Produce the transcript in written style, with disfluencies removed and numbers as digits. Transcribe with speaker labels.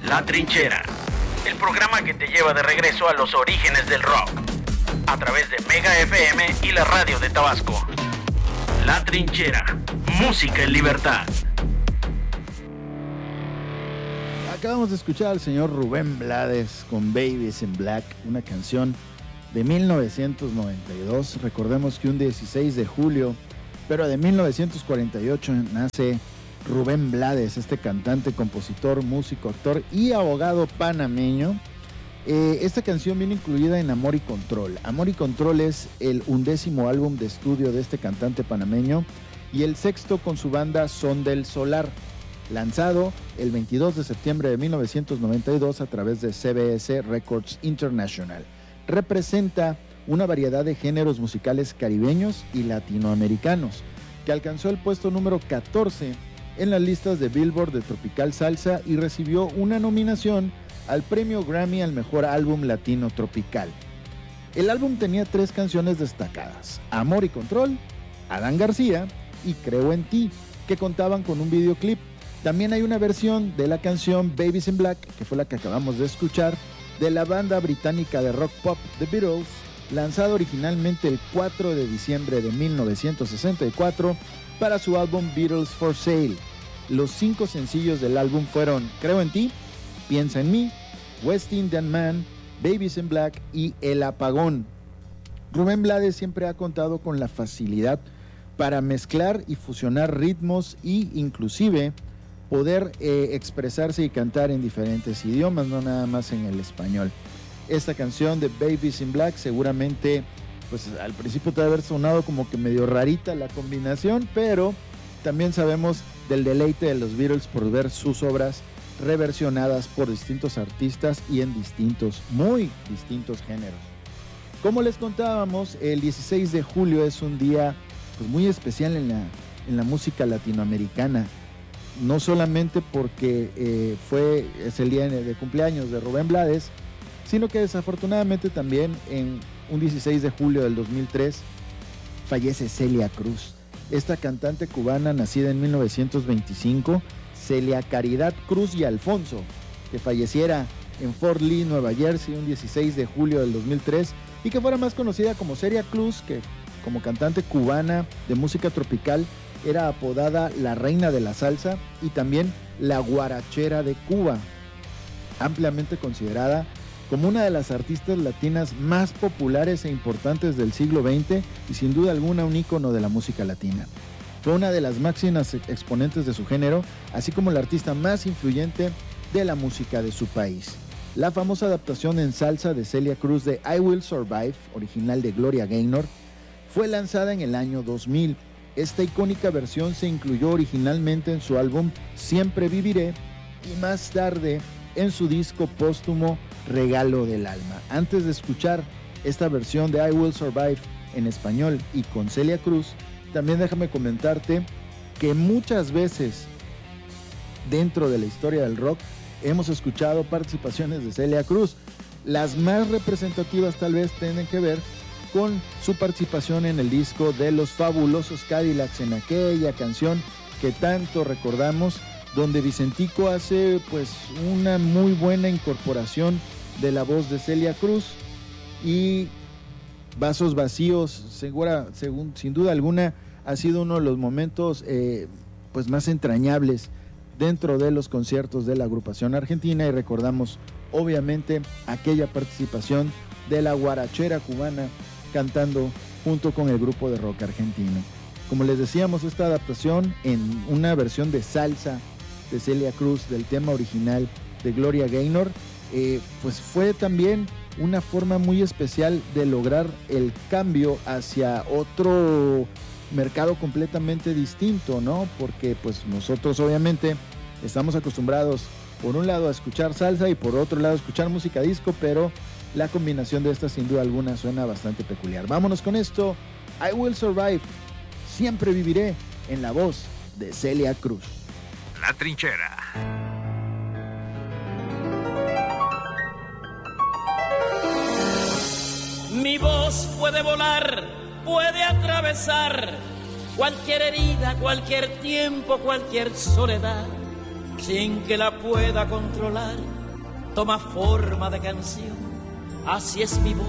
Speaker 1: La Trinchera, el programa que te lleva de regreso a los orígenes del rock, a través de Mega FM y la radio de Tabasco. La Trinchera, música en libertad.
Speaker 2: Acabamos de escuchar al señor Rubén Blades con Babies in Black, una canción de 1992. Recordemos que un 16 de julio, pero de 1948, nace Rubén Blades, este cantante, compositor, músico, actor y abogado panameño. Esta canción viene incluida en Amor y Control. Amor y Control es el 11º álbum de estudio de este cantante panameño y el 6º con su banda Son del Solar, lanzado el 22 de septiembre de 1992 a través de CBS Records International. Representa una variedad de géneros musicales caribeños y latinoamericanos, que alcanzó el puesto número 14 en las listas de Billboard de Tropical Salsa y recibió una nominación al premio Grammy al mejor álbum latino tropical. El álbum tenía 3 canciones destacadas: Amor y Control, Adán García y Creo en Ti, que contaban con un videoclip. También hay una versión de la canción Babies in Black, que fue la que acabamos de escuchar, de la banda británica de rock pop The Beatles, lanzado originalmente el 4 de diciembre de 1964 para su álbum Beatles for Sale. Los 5 sencillos del álbum fueron Creo en Ti, Piensa en mí, West Indian Man, Babies in Black y El Apagón. Rubén Blades siempre ha contado con la facilidad para mezclar y fusionar ritmos y inclusive poder expresarse y cantar en diferentes idiomas, no nada más en el español. Esta canción de Babies in Black seguramente, pues al principio te debe haber sonado como que medio rarita la combinación, pero también sabemos del deleite de los Beatles por ver sus obras reversionadas por distintos artistas y en muy distintos géneros. Como les contábamos, el 16 de julio es un día pues muy especial en la música latinoamericana, no solamente porque es el día de cumpleaños de Rubén Blades, sino que desafortunadamente también en un 16 de julio del 2003 fallece Celia Cruz, esta cantante cubana nacida en 1925, Celia Caridad Cruz y Alfonso, que falleciera en Fort Lee, Nueva Jersey, un 16 de julio del 2003, y que fuera más conocida como Celia Cruz, que como cantante cubana de música tropical era apodada la reina de la salsa y también la guarachera de Cuba, ampliamente considerada como una de las artistas latinas más populares e importantes del siglo XX y sin duda alguna un ícono de la música latina. Fue una de las máximas exponentes de su género, así como la artista más influyente de la música de su país. La famosa adaptación en salsa de Celia Cruz de I Will Survive, original de Gloria Gaynor, fue lanzada en el año 2000. Esta icónica versión se incluyó originalmente en su álbum Siempre Viviré y más tarde en su disco póstumo Regalo del Alma. Antes de escuchar esta versión de I Will Survive en español y con Celia Cruz, también déjame comentarte que muchas veces dentro de la historia del rock hemos escuchado participaciones de Celia Cruz. Las más representativas tal vez tienen que ver con su participación en el disco de Los Fabulosos Cadillacs, en aquella canción que tanto recordamos, donde Vicentico hace pues una muy buena incorporación de la voz de Celia Cruz, y Vasos Vacíos, sin duda alguna, ha sido uno de los momentos pues más entrañables dentro de los conciertos de la agrupación argentina, y recordamos obviamente aquella participación de la guarachera cubana cantando junto con el grupo de rock argentino. Como les decíamos, esta adaptación en una versión de salsa de Celia Cruz del tema original de Gloria Gaynor, pues fue también una forma muy especial de lograr el cambio hacia otro mercado completamente distinto, ¿no? Porque pues nosotros obviamente estamos acostumbrados por un lado a escuchar salsa y por otro lado a escuchar música disco, pero la combinación de estas sin duda alguna suena bastante peculiar. Vámonos con esto, I Will Survive, Siempre Viviré, en la voz de Celia Cruz.
Speaker 1: La Trinchera.
Speaker 3: Mi voz puede volar, puede atravesar cualquier herida, cualquier tiempo, cualquier soledad, sin que la pueda controlar. toma forma de canción. Así es mi voz.